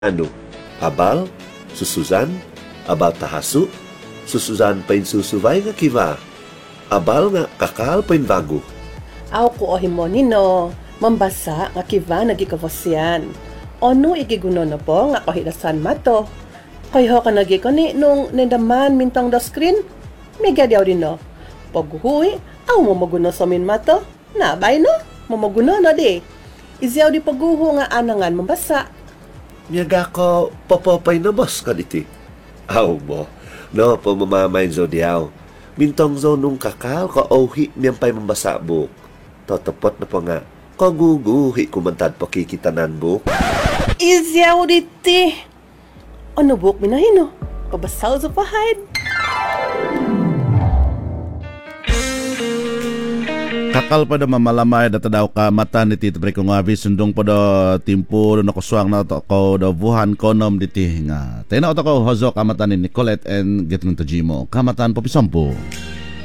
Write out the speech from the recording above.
Ano? Abal? Susuzan? Abal tahasu? Susuzan pain susubay nga kiva? Abal nga kakal pain bago? Aw ko ohimo nino, mambasa nga kiva nagikavosyan. Ono igiguno na po nga kahilasan mato. Kaya ka nagikoni nung nendaman mintang da screen? Mega diyaw din no. Paghuhui, aw mamaguno sa min mato. Nabay no? Mamaguno na di. Izyaw di paghuhu nga anangan mambasa. Miyaga ko papapay na bas ka diti. Aw mo, no po mamamain zo diyaw. Mintong zo nung kakal ka ohi niyang pay mambasa buk. Totopot na po nga, kaguguhi kumantad pakikitanan buk. Izyaw diti. Ano buk minahino? Pabasaw sa pahid. Kakal pa da mamalamay data daw ka mata ni Tito Pre kung abi sundong pa da timpo do nakuswang na to ko da buhan konom diti nga. Tena to ko hozo kamatan ni Nicolette and Getnun Tajimo. Kamatan po pisampo.